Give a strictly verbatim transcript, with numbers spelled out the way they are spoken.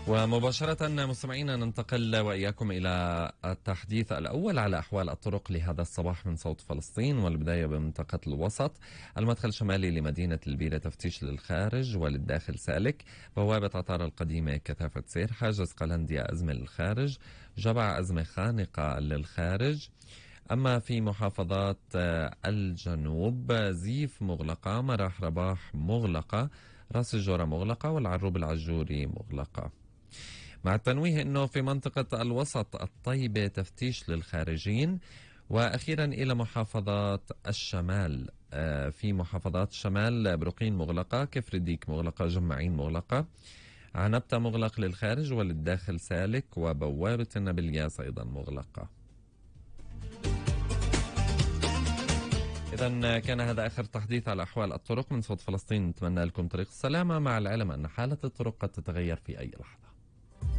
ومباشرة مستمعينا ننتقل وإياكم إلى التحديث الأول على أحوال الطرق لهذا الصباح من صوت فلسطين، والبداية بمنطقة الوسط. المدخل الشمالي لمدينة البيرة تفتيش للخارج وللداخل سالك. بوابة عطار القديمة كثافة سير. حاجز قلنديا أزمة للخارج. جبع أزمة خانقة للخارج. أما في محافظات الجنوب زيف مغلقة، مراح رباح مغلقة، راس الجورة مغلقة، والعروب العجوري مغلقة. مع التنويه أنه في منطقة الوسط الطيبة تفتيش للخارجين. وأخيرا إلى محافظات الشمال، في محافظات الشمال بروقين مغلقة، كفر الديك مغلقة، جمعين مغلقة، عنبتة مغلق للخارج وللداخل سالك، وبوابة النبلياس أيضا مغلقة. إذا كان هذا آخر تحديث على أحوال الطرق من صوت فلسطين. نتمنى لكم طريق السلامة، مع العلم أن حالة الطرق قد تتغير في أي لحظة.